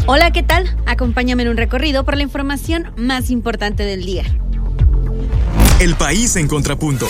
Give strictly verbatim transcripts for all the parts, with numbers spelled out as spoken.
Hola, ¿qué tal? Acompáñame en un recorrido por la información más importante del día. El país en contrapunto.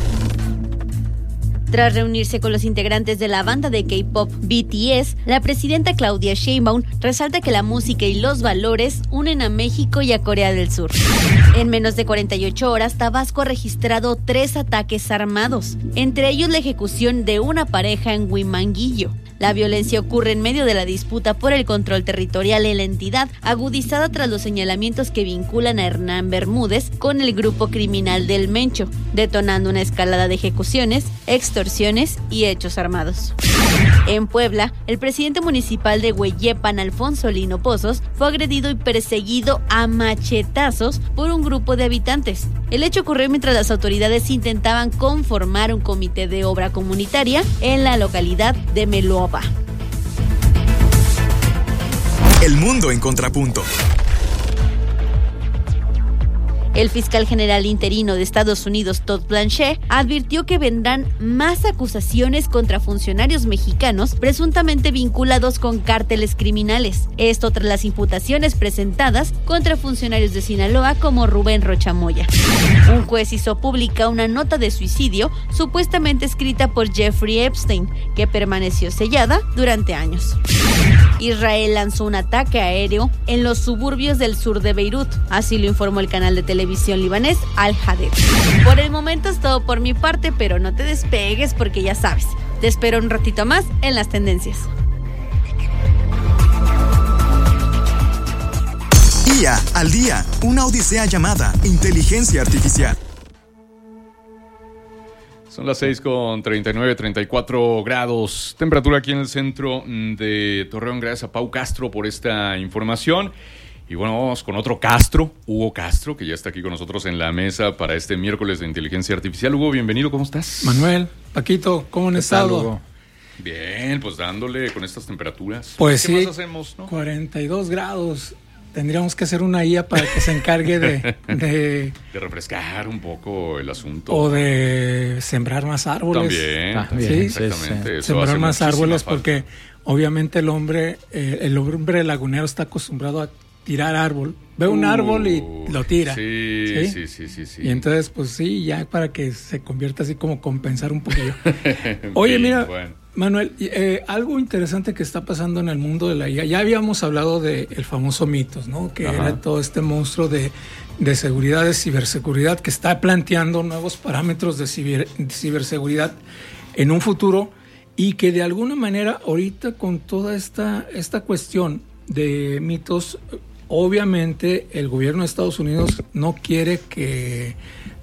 Tras reunirse con los integrantes de la banda de K-pop B T S, la presidenta Claudia Sheinbaum resalta que la música y los valores unen a México y a Corea del Sur. En menos de cuarenta y ocho horas, Tabasco ha registrado tres ataques armados, entre ellos la ejecución de una pareja en Huimanguillo. La violencia ocurre en medio de la disputa por el control territorial en la entidad, agudizada tras los señalamientos que vinculan a Hernán Bermúdez con el grupo criminal del Mencho, detonando una escalada de ejecuciones, extorsiones y hechos armados. En Puebla, el presidente municipal de Hueyepan, Alfonso Lino Pozos, fue agredido y perseguido a machetazos por un grupo de habitantes. El hecho ocurrió mientras las autoridades intentaban conformar un comité de obra comunitaria en la localidad de Meloa. El mundo en contrapunto. El fiscal general interino de Estados Unidos, Todd Blanche, advirtió que vendrán más acusaciones contra funcionarios mexicanos presuntamente vinculados con cárteles criminales. Esto tras las imputaciones presentadas contra funcionarios de Sinaloa como Rubén Rocha Moya. Un juez hizo pública una nota de suicidio supuestamente escrita por Jeffrey Epstein, que permaneció sellada durante años. Israel lanzó un ataque aéreo en los suburbios del sur de Beirut, así lo informó el canal de televisión libanés Al Hadid. Por el momento es todo por mi parte, pero no te despegues porque ya sabes, te espero un ratito más en las tendencias. I A al día, una odisea llamada inteligencia artificial. Son las seis con treinta y nueve, treinta y cuatro grados. Temperatura aquí en el centro de Torreón. Gracias a Pau Castro por esta información. Y bueno, vamos con otro Castro, Hugo Castro, que ya está aquí con nosotros en la mesa para este miércoles de inteligencia artificial. Hugo, bienvenido, ¿cómo estás? Manuel, Paquito, ¿cómo han estado? Bien, pues dándole con estas temperaturas. Pues ¿Qué sí, más hacemos, no? cuarenta y dos grados. Tendríamos que hacer una I A para que se encargue de, de... de refrescar un poco el asunto. O de sembrar más árboles. También, ah, también ¿sí? exactamente. Sí, Eso sembrar hace más árboles falta. porque obviamente el hombre, eh, el hombre lagunero está acostumbrado a tirar árbol. Ve un Uh, árbol y lo tira. Sí, ¿sí? sí, sí, sí, sí. Y entonces, pues sí, ya para que se convierta así como compensar un poquillo. Oye, fin, mira, bueno. Manuel, eh, algo interesante que está pasando en el mundo de la I A. Ya habíamos hablado del famoso Mitos, ¿no? Que Ajá. era todo este monstruo de, de seguridad, de ciberseguridad, que está planteando nuevos parámetros de, ciber, de ciberseguridad en un futuro y que de alguna manera ahorita con toda esta, esta cuestión de Mitos, obviamente el gobierno de Estados Unidos no quiere que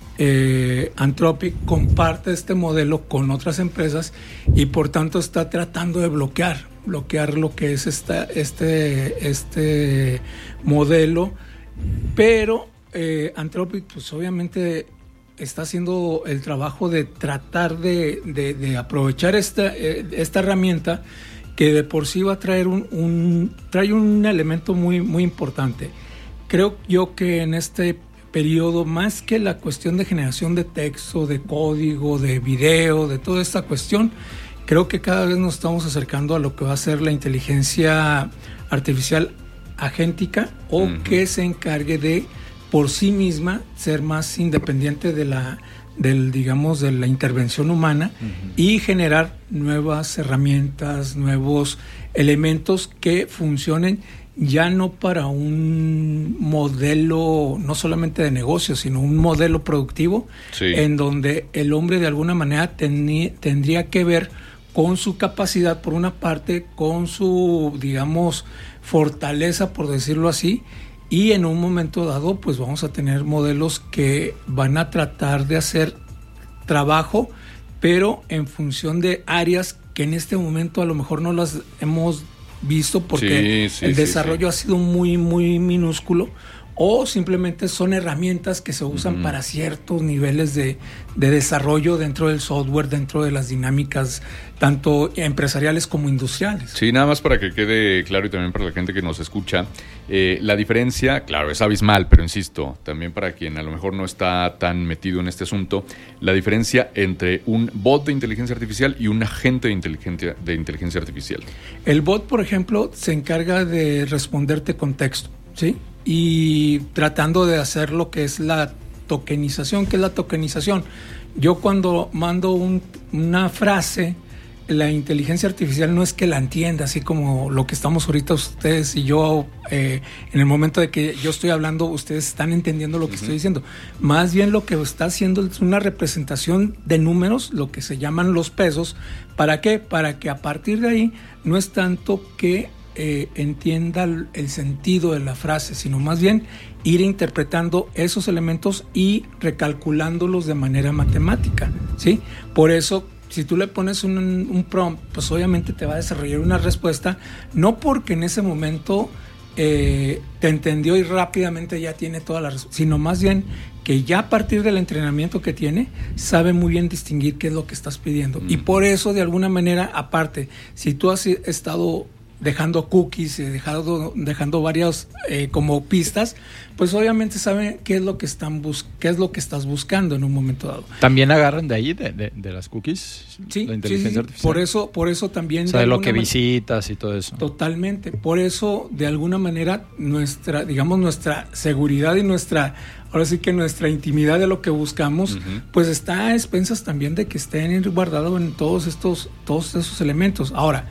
eh, Anthropic comparte este modelo con otras empresas y por tanto está tratando de bloquear, bloquear lo que es esta, este, este modelo, pero eh, Anthropic pues obviamente está haciendo el trabajo de tratar de, de, de aprovechar esta, eh, esta herramienta que de por sí va a traer un, un trae un elemento muy, muy importante. Creo yo que en este periodo, más que la cuestión de generación de texto, de código, de video, de toda esta cuestión, creo que cada vez nos estamos acercando a lo que va a ser la inteligencia artificial agéntica o uh-huh. que se encargue de, por sí misma, ser más independiente de la del digamos de la intervención humana uh-huh. y generar nuevas herramientas, nuevos elementos que funcionen ya no para un modelo no solamente de negocio, sino un modelo productivo sí. en donde el hombre de alguna manera teni- tendría que ver con su capacidad por una parte, con su digamos fortaleza por decirlo así, y en un momento dado pues vamos a tener modelos que van a tratar de hacer trabajo, pero en función de áreas que en este momento a lo mejor no las hemos visto porque sí, sí, el sí, desarrollo sí. ha sido muy, muy minúsculo o simplemente son herramientas que se usan uh-huh. para ciertos niveles de, de desarrollo dentro del software, dentro de las dinámicas tanto empresariales como industriales. Sí, nada más para que quede claro y también para la gente que nos escucha, eh, la diferencia, claro, es abismal, pero insisto, también para quien a lo mejor no está tan metido en este asunto, la diferencia entre un bot de inteligencia artificial y un agente de inteligencia, de inteligencia artificial. El bot, por ejemplo, se encarga de responderte con texto, ¿sí? Y tratando de hacer lo que es la tokenización. ¿Qué es la tokenización? Yo cuando mando un, una frase, la inteligencia artificial no es que la entienda, así como lo que estamos ahorita ustedes y yo, eh, en el momento de que yo estoy hablando, ustedes están entendiendo lo que uh-huh. estoy diciendo. Más bien lo que está haciendo es una representación de números, lo que se llaman los pesos. ¿Para qué? Para que a partir de ahí no es tanto que Eh, entienda el, el sentido de la frase, sino más bien ir interpretando esos elementos y recalculándolos de manera matemática, ¿sí? Por eso, si tú le pones un, un prompt, pues obviamente te va a desarrollar una respuesta, no porque en ese momento eh, te entendió y rápidamente ya tiene toda la respuesta, sino más bien que ya a partir del entrenamiento que tiene, sabe muy bien distinguir qué es lo que estás pidiendo. Mm. Y por eso, de alguna manera, aparte, si tú has estado dejando cookies, dejando, dejando varias eh, como pistas, pues obviamente saben qué es lo que están bus- qué es lo que estás buscando en un momento dado. ¿También agarran de ahí, de, de, de las cookies? Sí, la inteligencia sí, sí. artificial. Por eso, por eso también. O sea, de lo que man- visitas y todo eso. Totalmente. Por eso, de alguna manera, nuestra, digamos, nuestra seguridad y nuestra, ahora sí que nuestra intimidad de lo que buscamos, uh-huh. pues está a expensas también de que estén guardados en todos estos, todos esos elementos. Ahora,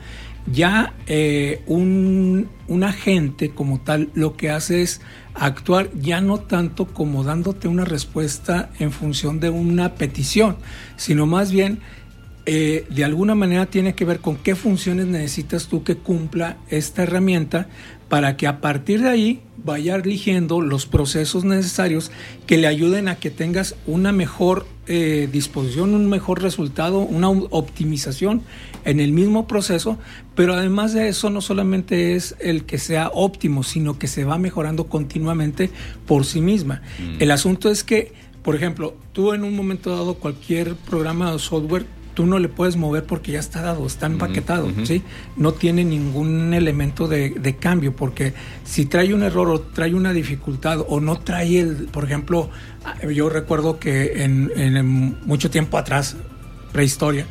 ya eh, un, un agente como tal lo que hace es actuar ya no tanto como dándote una respuesta en función de una petición, sino más bien eh, de alguna manera tiene que ver con qué funciones necesitas tú que cumpla esta herramienta para que a partir de ahí vaya eligiendo los procesos necesarios que le ayuden a que tengas una mejor eh, disposición, un mejor resultado, una optimización en el mismo proceso, pero además de eso no solamente es el que sea óptimo, sino que se va mejorando continuamente por sí misma. Mm. El asunto es que, por ejemplo, tú en un momento dado cualquier programa o software, tú no le puedes mover porque ya está dado, está empaquetado, uh-huh. ¿sí? No tiene ningún elemento de, de cambio, porque si trae un error o trae una dificultad o no trae el, por ejemplo, yo recuerdo que en, en mucho tiempo atrás, prehistoria,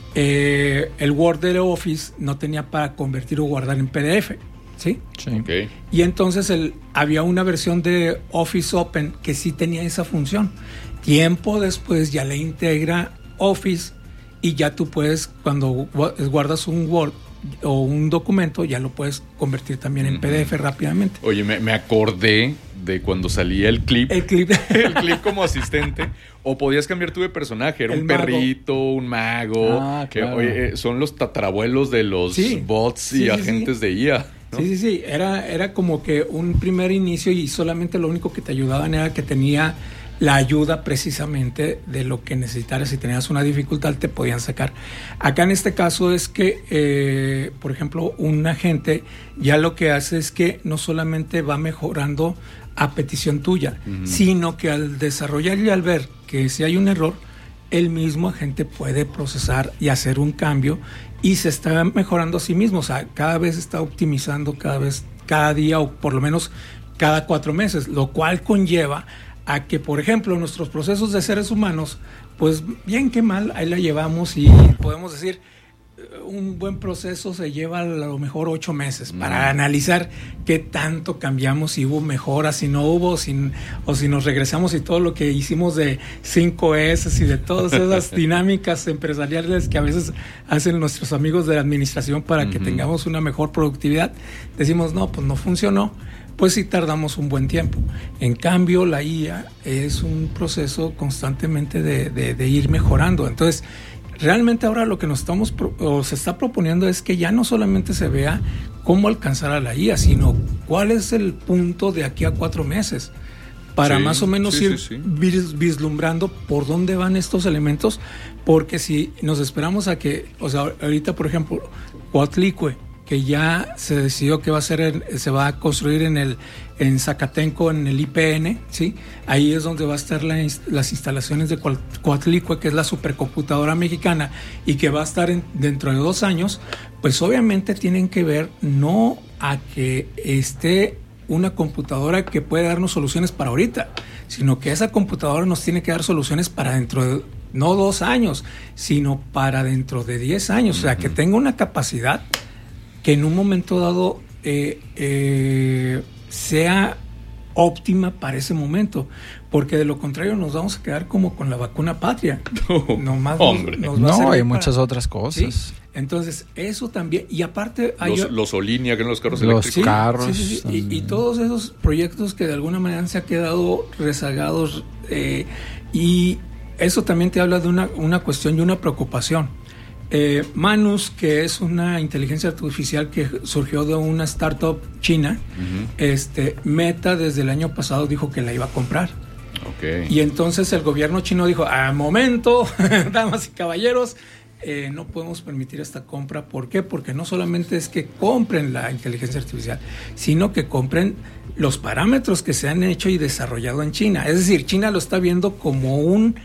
eh, el Word de Office no tenía para convertir o guardar en P D F, ¿sí? Sí. Okay. Y entonces el, había una versión de Office Open que sí tenía esa función. Tiempo después ya le integra Office y ya tú puedes, cuando guardas un Word o un documento, ya lo puedes convertir también en uh-huh. P D F rápidamente. Oye, me, me acordé de cuando salía el clip. El clip. el clip como asistente. O podías cambiar tú de personaje. Era el un mago. Perrito, un mago. Ah, claro. Que, oye, son los tatarabuelos de los sí. bots sí, y sí, agentes sí. de I A. ¿No? Sí, sí, sí. Era, era como que un primer inicio y solamente lo único que te ayudaban era que tenía la ayuda precisamente de lo que necesitaras. Si tenías una dificultad te podían sacar. Acá en este caso es que, eh, por ejemplo, un agente ya lo que hace es que no solamente va mejorando a petición tuya, uh-huh. sino que al desarrollar y al ver que si hay un error, el mismo agente puede procesar y hacer un cambio y se está mejorando a sí mismo. O sea, cada vez está optimizando, cada vez, cada día o por lo menos cada cuatro meses, lo cual conlleva a que, por ejemplo, nuestros procesos de seres humanos, pues bien que mal, ahí la llevamos y podemos decir, un buen proceso se lleva a lo mejor ocho meses mm. para analizar qué tanto cambiamos, si hubo mejoras, si no hubo, si, o si nos regresamos y todo lo que hicimos de cinco S y de todas esas dinámicas empresariales que a veces hacen nuestros amigos de la administración para mm-hmm. que tengamos una mejor productividad, decimos, no, pues no funcionó. Pues sí tardamos un buen tiempo. En cambio, la I A es un proceso constantemente de, de, de ir mejorando. Entonces, realmente ahora lo que nos estamos pro, o se está proponiendo es que ya no solamente se vea cómo alcanzar a la I A, sino cuál es el punto de aquí a cuatro meses para sí, más o menos sí, ir sí, sí. Vis, vislumbrando por dónde van estos elementos, porque si nos esperamos a que, o sea, ahorita por ejemplo, Quotlique que ya se decidió que va a ser en, se va a construir en el en Zacatenco, en el I P N, ¿sí? Ahí es donde va a estar la, las instalaciones de Coatlicue, que es la supercomputadora mexicana, y que va a estar en, dentro de dos años. Pues obviamente tienen que ver no a que esté una computadora que puede darnos soluciones para ahorita, sino que esa computadora nos tiene que dar soluciones para dentro de no dos años, sino para dentro de diez años. O sea, que tenga una capacidad que en un momento dado eh, eh, sea óptima para ese momento, porque de lo contrario nos vamos a quedar como con la vacuna patria. No, Nomás hombre. Nos, nos va a No, hay servir muchas para, otras cosas. ¿sí? Entonces, eso también, y aparte hay Los, los Olinia, que eran los carros Los eléctricos. sí, carros, sí, sí, sí. Y, y todos esos proyectos que de alguna manera se han quedado rezagados, eh, y eso también te habla de una, una cuestión y una preocupación. Eh, Manus, que es una inteligencia artificial que surgió de una startup china, uh-huh. este, Meta desde el año pasado dijo que la iba a comprar. Okay. Y entonces el gobierno chino dijo, a momento, damas y caballeros, eh, no podemos permitir esta compra. ¿Por qué? Porque no solamente es que compren la inteligencia artificial, sino que compren los parámetros que se han hecho y desarrollado en China. Es decir, China lo está viendo como un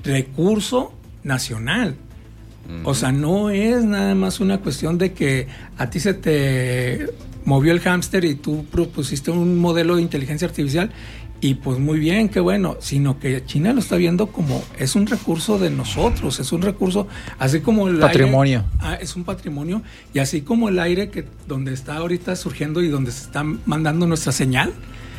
recurso nacional. Uh-huh. O sea, no es nada más una cuestión de que a ti se te movió el hámster y tú propusiste un modelo de inteligencia artificial y pues muy bien, qué bueno, sino que China lo está viendo como es un recurso de nosotros, es un recurso, así como el patrimonio. Aire, ah, es un patrimonio, y así como el aire que donde está ahorita surgiendo y donde se está mandando nuestra señal,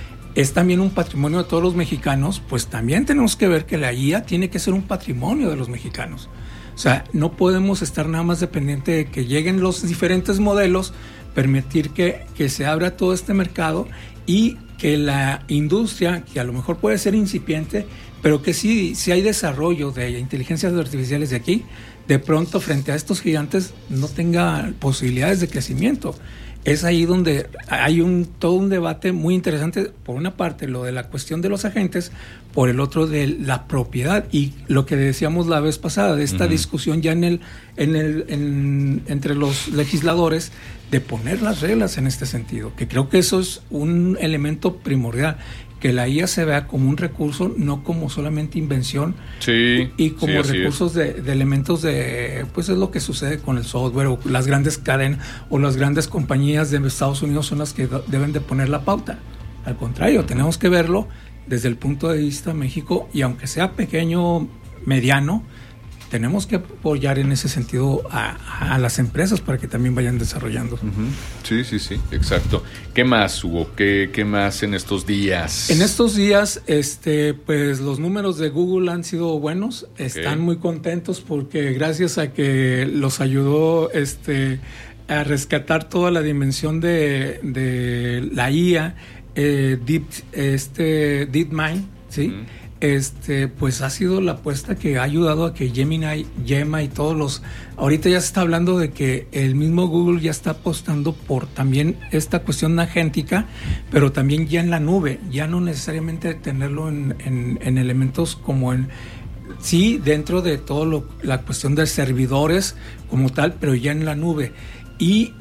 es también un patrimonio de todos los mexicanos, pues también tenemos que ver que la I A tiene que ser un patrimonio de los mexicanos. O sea, no podemos estar nada más dependiente de que lleguen los diferentes modelos, permitir que, que se abra todo este mercado y que la industria, que a lo mejor puede ser incipiente, pero que sí, si hay desarrollo de inteligencias artificiales de aquí, de pronto frente a estos gigantes no tenga posibilidades de crecimiento. Es ahí donde hay un todo un debate muy interesante, por una parte lo de la cuestión de los agentes, por el otro de la propiedad y lo que decíamos la vez pasada, de esta uh-huh. discusión ya en el, en el, en, entre los legisladores, de poner las reglas en este sentido, que creo que eso es un elemento primordial, que la I A se vea como un recurso, no como solamente invención, sí, y como sí, recursos de, de elementos de, pues es lo que sucede con el software, o las grandes cadenas o las grandes compañías de Estados Unidos son las que do, deben de poner la pauta. Al contrario, tenemos que verlo desde el punto de vista de México, y aunque sea pequeño, mediano, tenemos que apoyar en ese sentido a, a las empresas para que también vayan desarrollando. Uh-huh. Sí, sí, sí, exacto. ¿Qué más, Hugo? ¿Qué, qué más en estos días? En estos días, este, pues los números de Google han sido buenos. Están okay. muy contentos porque gracias a que los ayudó este, a rescatar toda la dimensión de, de la I A, eh, Deep, este, DeepMind, ¿sí? Uh-huh. Este, pues ha sido la apuesta que ha ayudado a que Gemini, Gemma y todos los... Ahorita ya se está hablando de que el mismo Google ya está apostando por también esta cuestión agéntica, pero también ya en la nube, ya no necesariamente tenerlo en, en, en elementos como en... Sí, dentro de todo lo, la cuestión de servidores como tal, pero ya en la nube. Y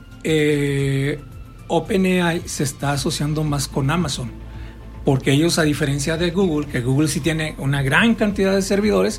eh, OpenAI se está asociando más con Amazon, porque ellos, a diferencia de Google, que Google sí tiene una gran cantidad de servidores,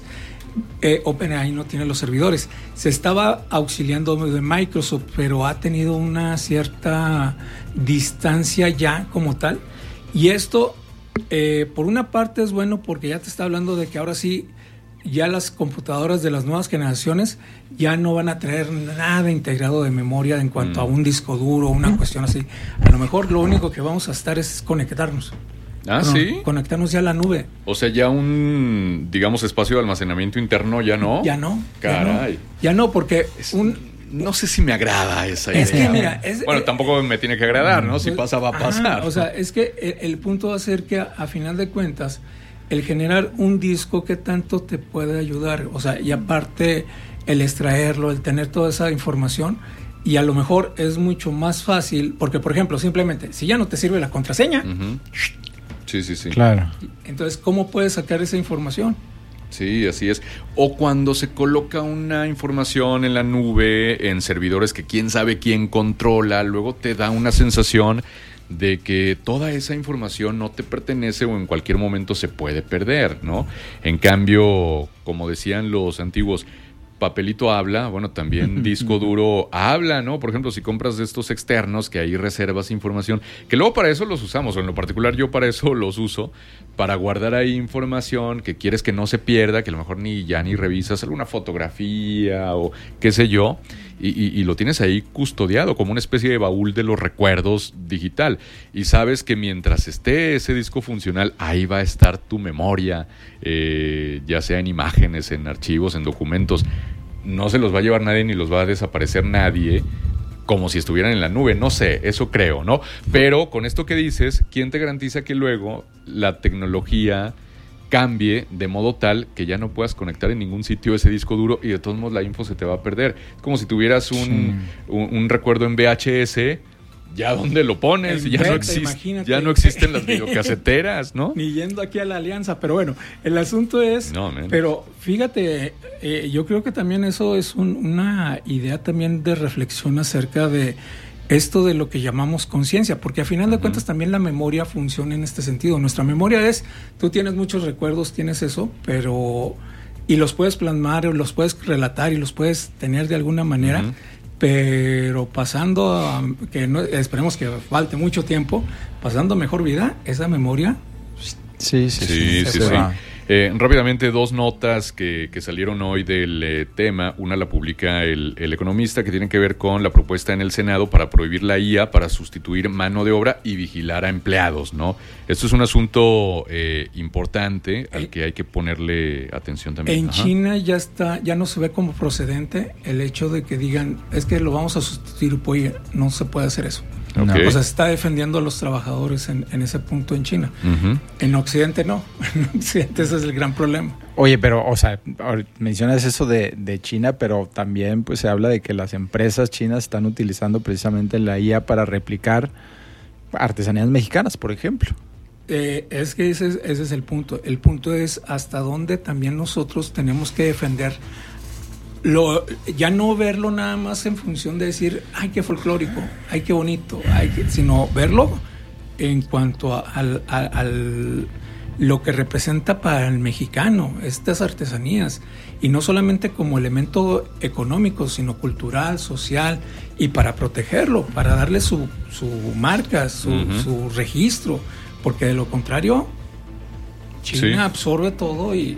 eh, OpenAI no tiene los servidores. Se estaba auxiliando de Microsoft, pero ha tenido una cierta distancia ya como tal. Y esto, eh, por una parte es bueno porque ya te está hablando de que ahora sí, ya las computadoras de las nuevas generaciones ya no van a traer nada integrado de memoria en cuanto mm. a un disco duro o una mm. cuestión así. A lo mejor lo único que vamos a estar es conectarnos. Ah, bueno, sí. Conectarnos ya a la nube. O sea, ya un, digamos, espacio de almacenamiento interno, ¿ya no? Ya no. Caray. Ya no, ya no porque es, un... no sé si me agrada esa idea. Es que, mira... Es, bueno, eh, tampoco me tiene que agradar, ¿no? Si pasa, va a pasar. Ajá, o sea, es que el, el punto va a ser que, a, a final de cuentas, el generar un disco, ¿qué tanto te puede ayudar? O sea, y aparte, el extraerlo, el tener toda esa información... Y a lo mejor es mucho más fácil, porque, por ejemplo, simplemente, si ya no te sirve la contraseña... Uh-huh. Sí, sí, sí. Claro. Entonces, ¿cómo puedes sacar esa información? Sí, así es. O cuando se coloca una información en la nube, en servidores que quién sabe quién controla, luego te da una sensación de que toda esa información no te pertenece o en cualquier momento se puede perder, ¿no? En cambio, como decían los antiguos, papelito habla, bueno, también disco duro habla, ¿no? Por ejemplo, si compras de estos externos, que ahí reservas información, que luego para eso los usamos, o en lo particular yo para eso los uso, para guardar ahí información que quieres que no se pierda, que a lo mejor ni ya ni revisas alguna fotografía o qué sé yo, y, y, y lo tienes ahí custodiado como una especie de baúl de los recuerdos digital. Y sabes que mientras esté ese disco funcional, ahí va a estar tu memoria, eh, ya sea en imágenes, en archivos, en documentos. No se los va a llevar nadie ni los va a desaparecer nadie como si estuvieran en la nube, no sé, eso creo, ¿no? Pero con esto que dices, ¿quién te garantiza que luego la tecnología cambie de modo tal que ya no puedas conectar en ningún sitio ese disco duro y de todos modos la info se te va a perder? Es como si tuvieras un, sí. un, un recuerdo en V H S, ya dónde lo pones, ya, no existe, ya no existen las videocaseteras, ¿no? Ni yendo aquí a la Alianza, pero bueno, el asunto es, no, pero fíjate, eh, yo creo que también eso es un, una idea también de reflexión acerca de esto de lo que llamamos conciencia, porque a final de uh-huh. cuentas también la memoria funciona en este sentido. Nuestra memoria es, tú tienes muchos recuerdos, tienes eso, pero y los puedes plasmar, o los puedes relatar y los puedes tener de alguna manera. Uh-huh. Pero pasando a, que no, esperemos que falte mucho tiempo, pasando a mejor vida, esa memoria. Sí, sí, sí. sí, sí, sí. Eh, rápidamente, dos notas que, que salieron hoy del eh, tema. Una la publica el, el Economista, que tiene que ver con la propuesta en el Senado para prohibir la I A para sustituir mano de obra y vigilar a empleados, ¿no? Esto es un asunto eh, importante al que hay que ponerle atención también. En Ajá. China ya está, ya no se ve como procedente el hecho de que digan, es que lo vamos a sustituir, pues no se puede hacer eso. Okay. O sea, se está defendiendo a los trabajadores en, en ese punto en China. Uh-huh. En Occidente no. En Occidente ese es el gran problema. Oye, pero, o sea, mencionas eso de, de China, pero también pues se habla de que las empresas chinas están utilizando precisamente la I A para replicar artesanías mexicanas, por ejemplo. Eh, es que ese, ese es el punto. El punto es hasta dónde también nosotros tenemos que defender Lo, ya no verlo nada más en función de decir, ay, qué folclórico, ay, qué bonito, ay, qué, sino verlo en cuanto a, al, al, al lo que representa para el mexicano estas artesanías, y no solamente como elemento económico, sino cultural, social, y para protegerlo, para darle su, su marca, su, uh-huh. su registro, porque de lo contrario China sí. absorbe todo y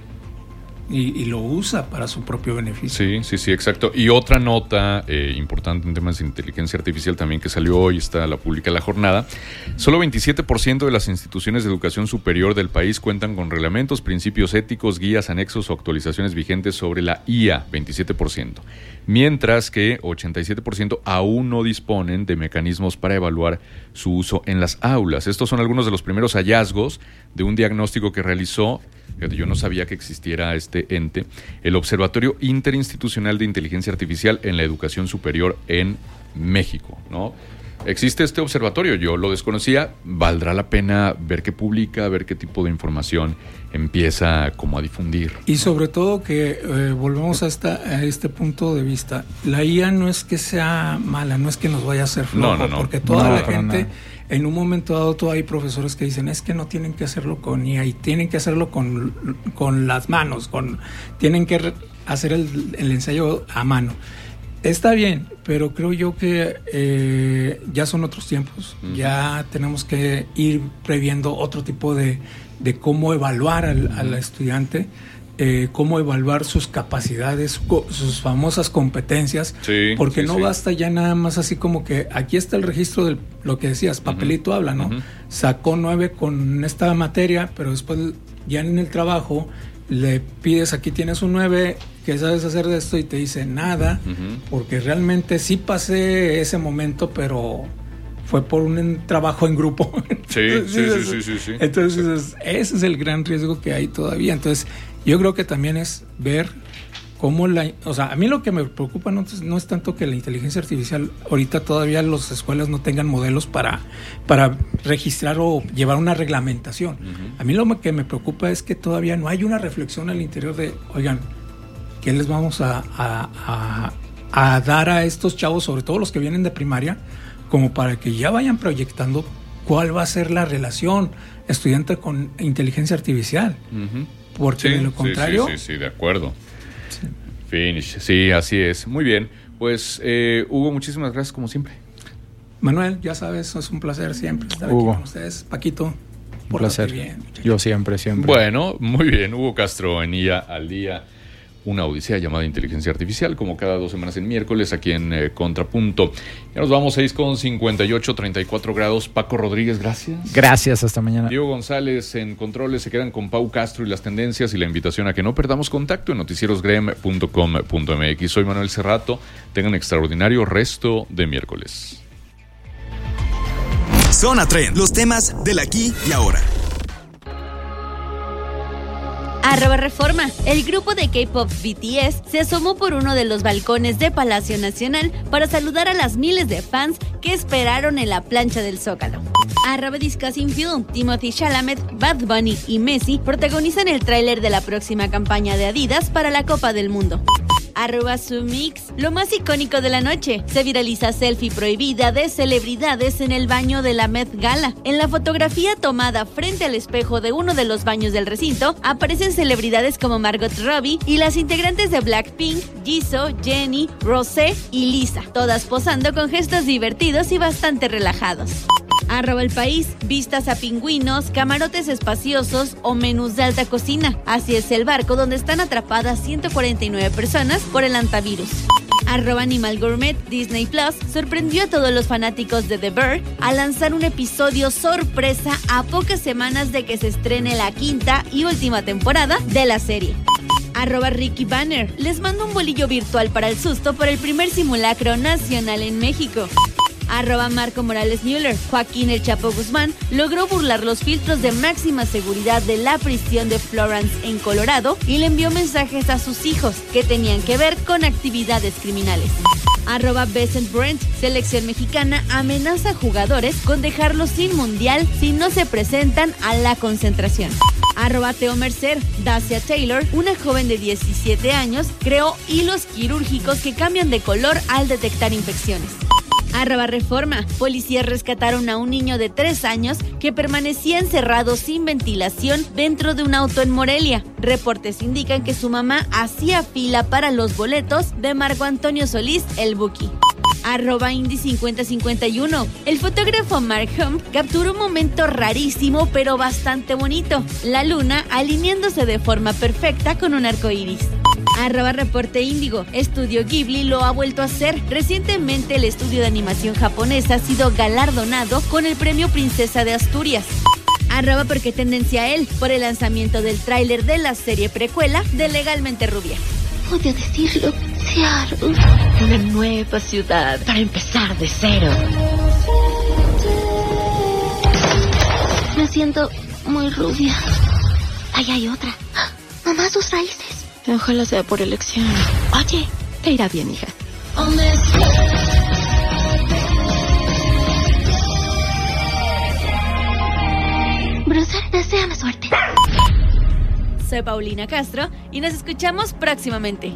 Y, y lo usa para su propio beneficio. Sí, sí, sí, exacto. Y otra nota eh, importante en temas de inteligencia artificial también que salió hoy, está la publica La Jornada. Solo veintisiete por ciento de las instituciones de educación superior del país cuentan con reglamentos, principios éticos, guías, anexos o actualizaciones vigentes sobre la I A, veintisiete por ciento. Mientras que ochenta y siete por ciento aún no disponen de mecanismos para evaluar su uso en las aulas. Estos son algunos de los primeros hallazgos de un diagnóstico que realizó, yo no sabía que existiera este ente, el Observatorio Interinstitucional de Inteligencia Artificial en la Educación Superior en México, ¿no? Existe este observatorio, yo lo desconocía, valdrá la pena ver qué publica, ver qué tipo de información empieza como a difundir. Y sobre todo que eh, volvemos a, esta, a este punto de vista, la I A no es que sea mala, no es que nos vaya a hacer flojo, no, no, no. porque toda no, la gente, nada. En un momento dado, todavía hay profesores que dicen, es que no tienen que hacerlo con I A, y tienen que hacerlo con, con las manos, con tienen que re- hacer el, el ensayo a mano. Está bien, pero creo yo que eh, ya son otros tiempos. Uh-huh. Ya tenemos que ir previendo otro tipo de, de cómo evaluar al, uh-huh. al estudiante, eh, cómo evaluar sus capacidades, co- sus famosas competencias, sí, porque sí, no sí. basta ya nada más así como que aquí está el registro de lo que decías, papelito uh-huh. habla, ¿no? Uh-huh. Sacó nueve con esta materia, pero después ya en el trabajo le pides, aquí tienes un nueve, ¿qué sabes hacer de esto? Y te dice nada, uh-huh. porque realmente sí pasé ese momento, pero fue por un trabajo en grupo. Sí, entonces, sí, sí, sí, sí, sí. Entonces, sí. ese es el gran riesgo que hay todavía. Entonces, yo creo que también es ver cómo la... O sea, a mí lo que me preocupa no, no es tanto que la inteligencia artificial ahorita todavía las escuelas no tengan modelos para, para registrar o llevar una reglamentación. Uh-huh. A mí lo que me preocupa es que todavía no hay una reflexión al interior de, oigan, ¿qué les vamos a, a, a, a dar a estos chavos, sobre todo los que vienen de primaria, como para que ya vayan proyectando cuál va a ser la relación estudiante con inteligencia artificial? Uh-huh. Porque sí, de lo contrario... Sí, sí, sí, sí, de acuerdo. Sí. Finish, sí, así es. Muy bien, pues eh, Hugo, muchísimas gracias como siempre. Manuel, ya sabes, es un placer siempre estar Hugo. aquí con ustedes. Paquito, un placer. Bien, yo siempre, siempre. Bueno, muy bien, Hugo Castro en I A al Día. Una odisea llamada inteligencia artificial, como cada dos semanas en miércoles, aquí en eh, Contrapunto. Ya nos vamos, seis con cincuenta y ocho, treinta y cuatro grados. Paco Rodríguez, gracias. Gracias, hasta mañana. Diego González en controles, se quedan con Pau Castro y las tendencias y la invitación a que no perdamos contacto en noticieros grem punto com punto m x. Soy Manuel Cerrato, tengan extraordinario resto de miércoles. Zona Trend, los temas del aquí y ahora. Arroba Reforma. El grupo de K-pop B T S se asomó por uno de los balcones de Palacio Nacional para saludar a las miles de fans que esperaron en la plancha del Zócalo. Arroba Discussing Film. Timothy Chalamet, Bad Bunny y Messi protagonizan el tráiler de la próxima campaña de Adidas para la Copa del Mundo. Arroba Sumix. Lo más icónico de la noche. Se viraliza selfie prohibida de celebridades en el baño de la Met Gala. En la fotografía tomada frente al espejo de uno de los baños del recinto, aparecen celebridades como Margot Robbie y las integrantes de Blackpink, Jisoo, Jennie, Rosé y Lisa, todas posando con gestos divertidos y bastante relajados. Arroba El País. Vistas a pingüinos, camarotes espaciosos o menús de alta cocina. Así es el barco donde están atrapadas ciento cuarenta y nueve personas por el hantavirus. Arroba Animal Gourmet. Disney Plus sorprendió a todos los fanáticos de The Bear al lanzar un episodio sorpresa a pocas semanas de que se estrene la quinta y última temporada de la serie. Arroba Ricky Banner. Les mando un bolillo virtual para el susto por el primer simulacro nacional en México. Arroba Marco Morales Müller. Joaquín El Chapo Guzmán logró burlar los filtros de máxima seguridad de la prisión de Florence en Colorado y le envió mensajes a sus hijos que tenían que ver con actividades criminales. Arroba Besant Brent. Selección mexicana amenaza a jugadores con dejarlos sin mundial si no se presentan a la concentración. Arroba Teo Mercer. Dacia Taylor, una joven de diecisiete años, creó hilos quirúrgicos que cambian de color al detectar infecciones. Arroba Reforma. Policías rescataron a un niño de tres años que permanecía encerrado sin ventilación dentro de un auto en Morelia. Reportes indican que su mamá hacía fila para los boletos de Marco Antonio Solís, el Buki. Arroba Indy cincuenta cincuenta y uno. El fotógrafo Mark Hump capturó un momento rarísimo pero bastante bonito. La luna alineándose de forma perfecta con un arco iris. Arroba Reporte Índigo. Estudio Ghibli lo ha vuelto a hacer. Recientemente el estudio de animación japonesa ha sido galardonado con el premio Princesa de Asturias. Arroba Porque Tendencia Él por el lanzamiento del tráiler de la serie precuela de Legalmente Rubia. Odio decirlo, Seattle. Una nueva ciudad para empezar de cero. Me siento muy rubia. Ahí hay otra. Mamá, sus raíces. Ojalá sea por elección. Oye, te irá bien, hija. Bruce, deséame suerte. Soy Paulina Castro y nos escuchamos próximamente.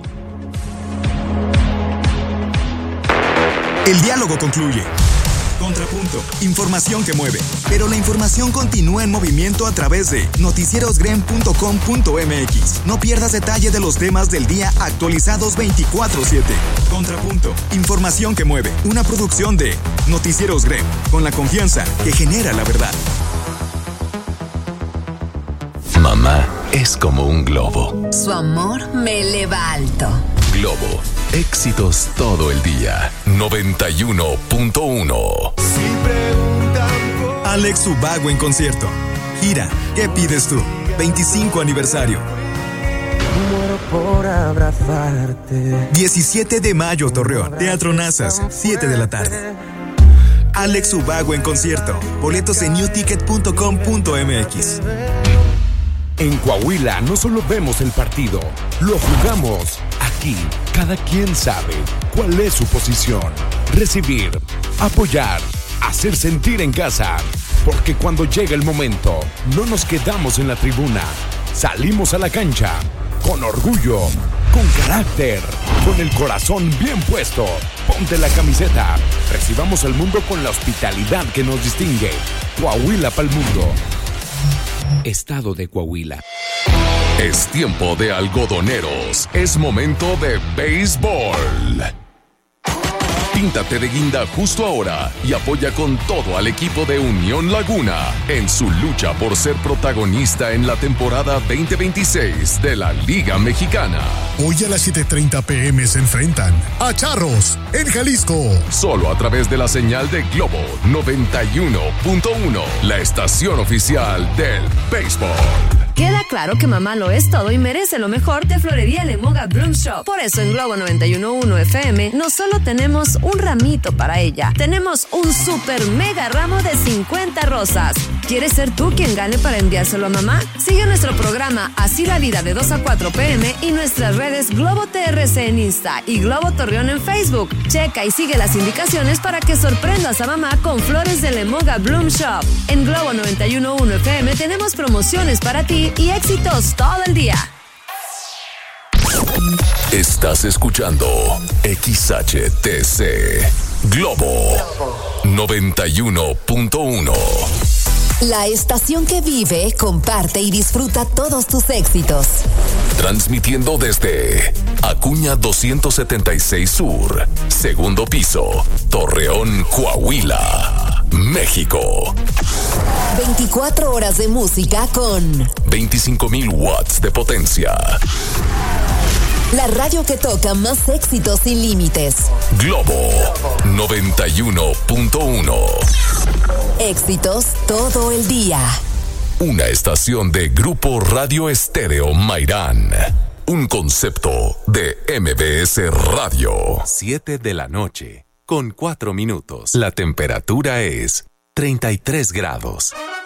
El diálogo concluye. Contrapunto, información que mueve. Pero la información continúa en movimiento a través de noticieros grem punto com punto m x. No pierdas detalle de los temas del día actualizados veinticuatro siete. Contrapunto, información que mueve. Una producción de Noticieros Grem, con la confianza que genera la verdad. Mamá es como un globo. Su amor me eleva alto. Globo, éxitos todo el día. noventa y uno punto uno. Alex Ubago en concierto. Gira, ¿qué pides tú? veinticinco aniversario. Muero por abrazarte. diecisiete de mayo, Torreón. Teatro Nazas, siete de la tarde. Alex Ubago en concierto. Boletos en new ticket punto com punto m x. En Coahuila no solo vemos el partido, lo jugamos. Aquí, cada quien sabe cuál es su posición. Recibir, apoyar, hacer sentir en casa. Porque cuando llega el momento, no nos quedamos en la tribuna. Salimos a la cancha, con orgullo, con carácter, con el corazón bien puesto. Ponte la camiseta. Recibamos al mundo con la hospitalidad que nos distingue. Coahuila pa'l mundo. Estado de Coahuila. Es tiempo de algodoneros. Es momento de béisbol. Píntate de guinda justo ahora y apoya con todo al equipo de Unión Laguna en su lucha por ser protagonista en la temporada veinte veintiséis de la Liga Mexicana. Hoy a las siete treinta pm se enfrentan a Charros en Jalisco. Solo a través de la señal de Globo noventa y uno punto uno, la estación oficial del béisbol. Queda claro que mamá lo es todo y merece lo mejor de Florería Lemoga Bloom Shop. Por eso en Globo noventa y uno punto uno F M no solo tenemos un ramito para ella, tenemos un super mega ramo de cincuenta rosas. ¿Quieres ser tú quien gane para enviárselo a mamá? Sigue nuestro programa Así la Vida de dos a cuatro pm y nuestras redes Globo T R C en Insta y Globo Torreón en Facebook. Checa y sigue las indicaciones para que sorprendas a mamá con flores de Lemoga Bloom Shop. En Globo noventa y uno punto uno F M tenemos promociones para ti y éxitos todo el día. Estás escuchando X H T C Globo noventa y uno punto uno. La estación que vive, comparte y disfruta todos tus éxitos. Transmitiendo desde Acuña doscientos setenta y seis Sur, segundo piso, Torreón, Coahuila, México. veinticuatro horas de música con veinticinco mil watts de potencia. La radio que toca más éxitos sin límites. Globo noventa y uno punto uno. Éxitos todo el día. Una estación de Grupo Radio Estéreo Mairán. Un concepto de M B S Radio. siete de la noche, con cuatro minutos. La temperatura es treinta y tres grados.